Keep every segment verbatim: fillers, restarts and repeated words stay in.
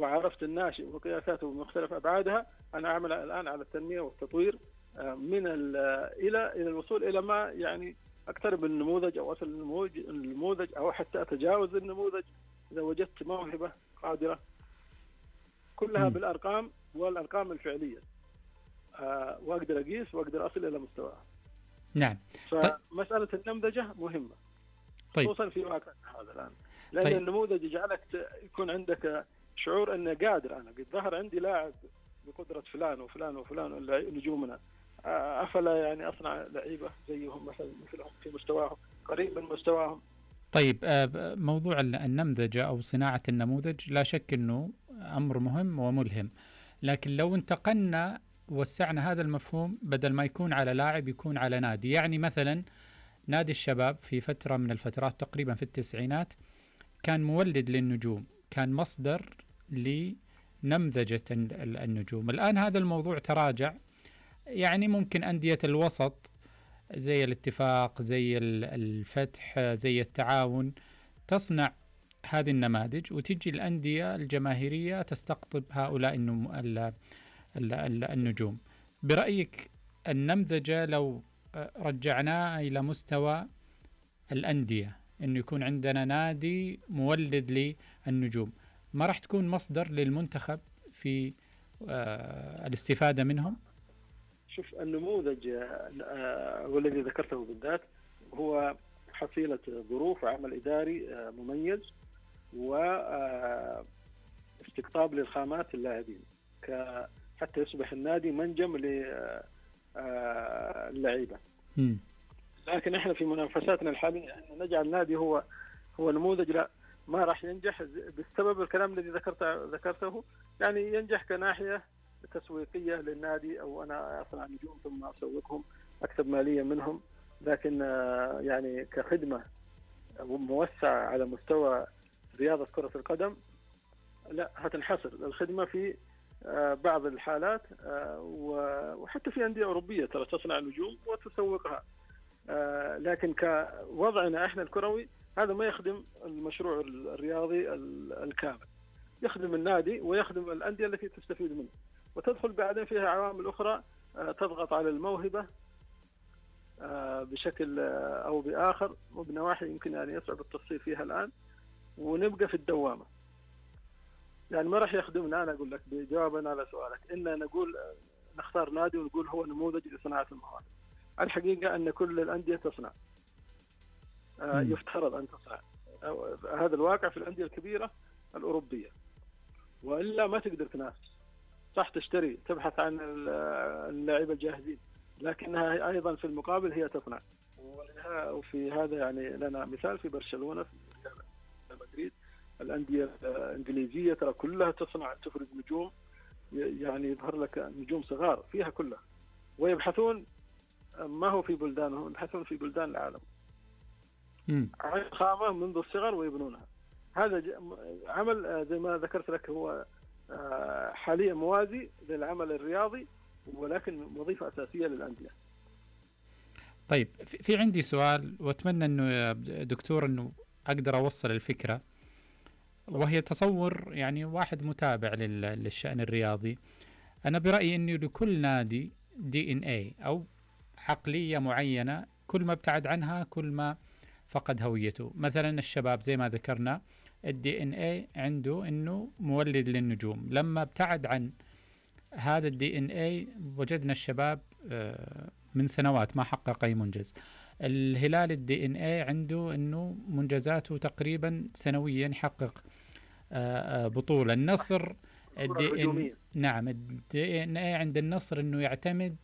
وعرفت الناشئ وقياساته بمختلف أبعادها، أنا أعمل الآن على التنمية والتطوير من إلى إلى الوصول إلى ما يعني أقترب من النموذج أو أصل النموذج أو حتى أتجاوز النموذج إذا وجدت موهبة قادرة، كلها م. بالأرقام والأرقام الفعلية، أه وأقدر أقيس وأقدر أصل إلى مستواها. نعم. فمسألة النمذجة مهمة، طيب. خصوصا في واقع هذا الآن، لأن طيب. النموذج يجعلك يكون عندك شعور أنه قادر، أنا قد ظهر عندي لاعب بقدرة فلان وفلان وفلان نجومنا، أفلا يعني أصنع لعيبة زيهم مثلا مثلهم في مستواهم قريب من مستواهم. طيب، موضوع النمذجة أو صناعة النموذج لا شك أنه أمر مهم وملهم، لكن لو انتقلنا وسعنا هذا المفهوم، بدل ما يكون على لاعب يكون على نادي. يعني مثلا نادي الشباب في فترة من الفترات تقريبا في التسعينات كان مولد للنجوم، كان مصدر لنمذجة النجوم. الآن هذا الموضوع تراجع، يعني ممكن أندية الوسط زي الاتفاق، زي الفتح، زي التعاون تصنع هذه النماذج، وتجي الأندية الجماهيرية تستقطب هؤلاء النجوم. برأيك النمذجة لو رجعناه إلى مستوى الأندية، إنه يكون عندنا نادي مولد للنجوم، ما راح تكون مصدر للمنتخب في الاستفادة منهم؟ شوف، النموذج والذي ذكرته بالذات هو حصيلة ظروف وعمل إداري مميز واستقطاب للخامات اللاعبين حتى يصبح النادي منجم للعيبة. لكن احنا في منافساتنا الحالية ان نجعل النادي هو هو نموذج، لا، ما راح ينجح بسبب الكلام الذي ذكرته ذكرته يعني ينجح كناحية تسويقية للنادي، أو أنا أصنع نجوم ثم أسوقهم أكسب مالية منهم، لكن يعني كخدمة موسعة على مستوى رياضة كرة القدم لا، هتنحصر الخدمة في بعض الحالات، وحتى في أندية أوروبية ترى تصنع نجوم وتسوقها، لكن كوضعنا إحنا الكروي هذا ما يخدم المشروع الرياضي الكامل، يخدم النادي ويخدم الأندية التي تستفيد منه، وتدخل بعدين فيها عوامل أخرى تضغط على الموهبة بشكل أو بآخر وبنواحي يمكن يعني يصعب التفصيل فيها الآن، ونبقى في الدوامة. يعني ما راح يخدمنا، أنا أقول لك بجوابا على سؤالك، إن نقول نختار نادي ونقول هو نموذج لصناعة المواهب. الحقيقة أن كل الأندية تصنع، يفترض أن تصنع، هذا الواقع في الأندية الكبيرة الأوروبية، وإلا ما تقدر تنافس. صح، تشتري، تبحث عن اللاعبين الجاهزين، لكنها أيضا في المقابل هي تصنع. وفي هذا يعني لنا مثال في برشلونة، في ريال مدريد، الأندية الإنجليزية ترى كلها تصنع، تفرز نجوم، يعني يظهر لك نجوم صغار فيها كلها، ويبحثون ما هو في بلدانهم، يبحثون في بلدان العالم عن خامة منذ الصغر ويبنونها. هذا عمل زي ما ذكرت لك هو حاليا موازي للعمل الرياضي، ولكن وظيفة أساسية للأندية. طيب، في عندي سؤال وأتمنى أنه دكتور أنه أقدر أوصل الفكرة، وهي تصور يعني واحد متابع للشأن الرياضي. أنا برأيي أنه لكل نادي دي إن إيه أو عقلية معينة، كل ما ابتعد عنها كل ما فقد هويته. مثلا الشباب زي ما ذكرنا، الدي إن إيه عنده أنه مولد للنجوم، لما ابتعد عن هذا الدي إن إيه وجدنا الشباب من سنوات ما حقق أي منجز. الهلال الدي إن إيه عنده أنه منجزاته تقريبا سنويا يحقق بطولة. النصر الدي إن نعم الدي إن إيه عند النصر أنه يعتمد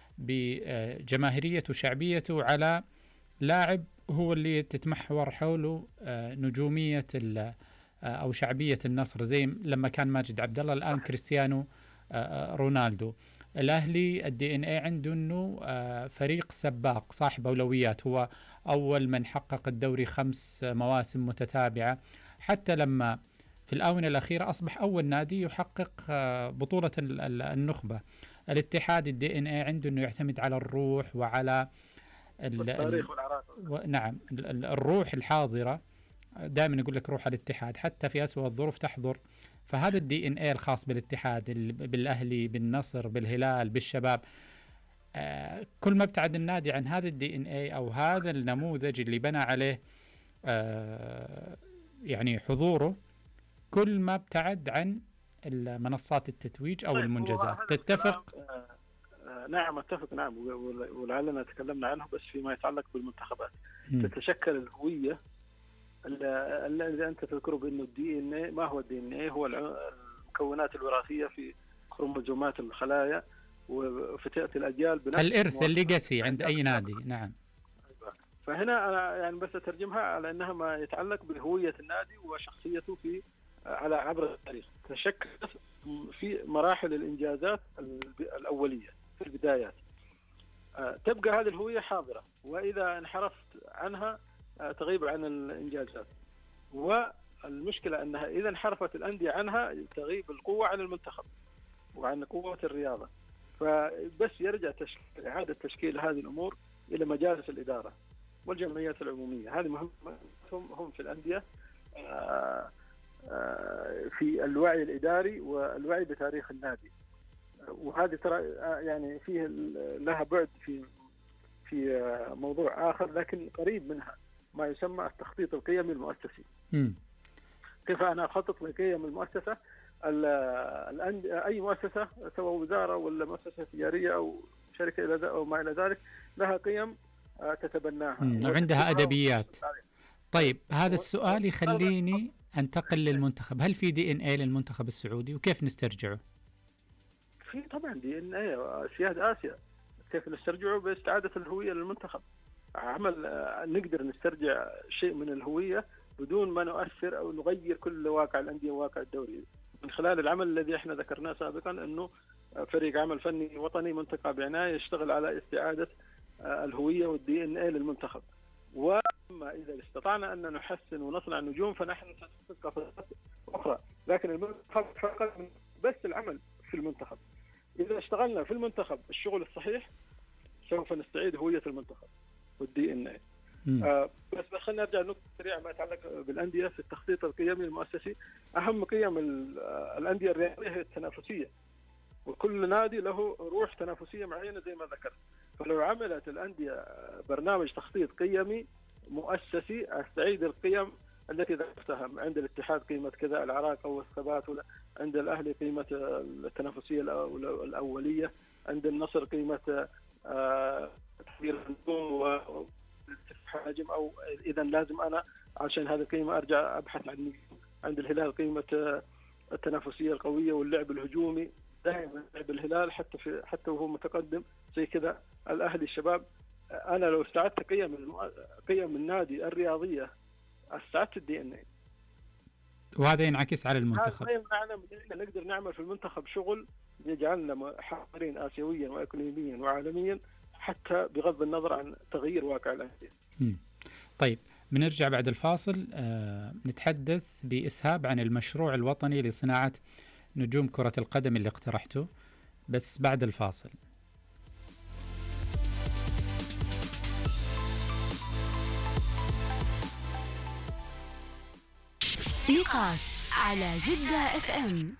بجماهيريته وشعبيته على لاعب هو اللي تتمحور حوله نجومية أو شعبية النصر، زي لما كان ماجد عبد الله، الآن كريستيانو رونالدو. الأهلي الدي إن إيه عنده أنه فريق سباق صاحب أولويات، هو أول من حقق الدوري خمس مواسم متتابعة، حتى لما في الآونة الأخيرة أصبح أول نادي يحقق بطولة النخبة. الاتحاد الدي إن إيه عنده أنه يعتمد على الروح وعلى التاريخ والعراقة. نعم، الروح الحاضرة. دائما يقول لك روح الاتحاد، حتى في أسوأ الظروف تحضر فهذا الدي ان اي الخاص بالاتحاد، بالاهلي، بالنصر، بالهلال، بالشباب، آه كل ما ابتعد النادي عن هذا الدي ان اي او هذا النموذج اللي بنى عليه آه يعني حضوره، كل ما ابتعد عن منصات التتويج او طيب المنجزات. تتفق؟ آه آه نعم اتفق، نعم، ولعلنا تكلمنا عنه، بس فيما يتعلق بالمنتخبات م. تتشكل الهويه اللي انت تذكره بانه الدي ان اي. ما هو الدي ان اي؟ هو المكونات الوراثيه في كروموزومات الخلايا، وفي تأتي الاجيال بنفس الارث الليجاسي عند اي نادي. نعم. فهنا انا يعني بس اترجمها على انها ما يتعلق بهويه النادي وشخصيته في على عبر التاريخ. تشكل في مراحل الانجازات الاوليه في البدايات، تبقى هذه الهويه حاضره، واذا انحرفت عنها تغيب عن الانجازات. والمشكله انها اذا انحرفت الانديه عنها تغيب القوه عن المنتخب وعن قوه الرياضه. فبس يرجع تشكيل اعاده تشكيل هذه الامور الى مجالس الاداره والجمعيات العموميه. هذه مهمتهم هم في الانديه في الوعي الاداري والوعي بتاريخ النادي. وهذه ترى يعني فيه لها بعد في في موضوع اخر لكن قريب منها، ما يسمى التخطيط القيمي المؤسسي. م. كيف انا اخطط لقيم المؤسسه؟ اي مؤسسه سواء وزاره ولا مؤسسه تجاريه او شركه الى او ما الى ذلك لها قيم تتبناها وعندها ادبيات. طيب هذا السؤال يخليني انتقل للمنتخب. هل في دي ان اي للمنتخب السعودي وكيف نسترجعه؟ في طبعا دي ان اي سياد اسيا. كيف نسترجعه؟ باستعاده الهويه للمنتخب. عمل نقدر نسترجع شيء من الهويه بدون ما نؤثر او نغير كل واقع الانديه وواقع الدوري، من خلال العمل الذي احنا ذكرناه سابقا، انه فريق عمل فني وطني منتقى بعنايه يشتغل على استعاده الهويه والدي ان اي للمنتخب. واما اذا استطعنا ان نحسن ونصنع نجوم فنحن نتفق قفزات اخرى، لكن المنتخب فقط بس العمل في المنتخب. اذا اشتغلنا في المنتخب الشغل الصحيح سوف نستعيد هويه المنتخب والدي ان اي. آه بس بس خلينا نرجع لنقطه سريعه ما يتعلق بالانديه في التخطيط القيمي المؤسسي. اهم قيم الانديه الرياضيه هي التنافسيه، وكل نادي له روح تنافسيه معينه زي ما ذكرت. فلو عملت الانديه برنامج تخطيط قيمي مؤسسي استعيد القيم التي ذكرتها. عند الاتحاد قيمه كذا العراقه والثبات، عند الاهلي قيمه التنافسيه الاوليه، عند النصر قيمه تحضير النجوم والحجم، او اذا لازم انا عشان هذه القيمه ارجع ابحث عن نجوم. عند الهلال قيمه التنافسية القوية واللعب الهجومي، دائما لعب الهلال حتى في حتى وهو متقدم زي كذا. الأهلي الشباب، أنا لو استعدت قيم قيم النادي الرياضية استعدت الدي ان اي، وهذا ينعكس على المنتخب. هذا نقدر نعمل في المنتخب شغل يجعلنا حاضرين آسيويا وإقليميا وعالميا، حتى بغض النظر عن تغيير واقع الأندية. طيب بنرجع بعد الفاصل آه، نتحدث بإسهاب عن المشروع الوطني لصناعة نجوم كرة القدم اللي اقترحته، بس بعد الفاصل. نقاش على جدة اف ام.